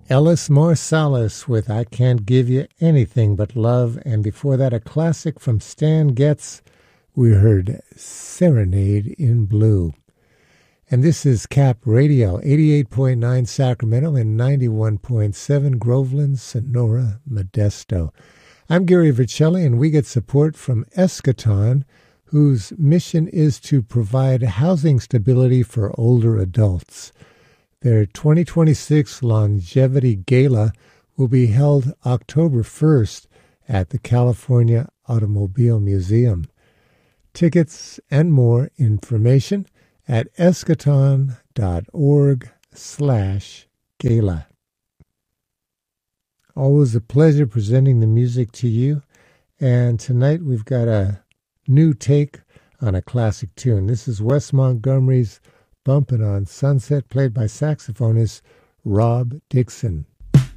Ellis Marsalis with I Can't Give You Anything But Love, and before that a classic from Stan Getz, we heard Serenade in Blue. And this is Cap Radio, 88.9 Sacramento and 91.7 Groveland, Sonora, Modesto. I'm Gary Vercelli, and we get support from Eschaton, whose mission is to provide housing stability for older adults. Their 2026 Longevity Gala will be held October 1st at the California Automobile Museum. Tickets and more information at eschaton.org/gala. Always a pleasure presenting the music to you, and tonight we've got a new take on a classic tune. This is Wes Montgomery's Bumpin' on Sunset, played by saxophonist Rob Dixon.